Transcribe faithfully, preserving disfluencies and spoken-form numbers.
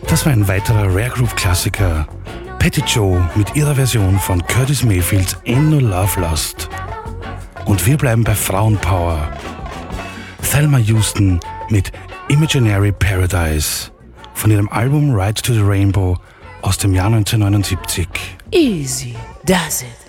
Das war ein weiterer Rare Groove Klassiker. Patty Joe mit ihrer Version von Curtis Mayfields Ain't No Love Lost. Und wir bleiben bei Frauenpower. Thelma Houston mit Imaginary Paradise von ihrem Album Ride to the Rainbow aus dem Jahr neunzehnhundertneunundsiebzig. Easy does it.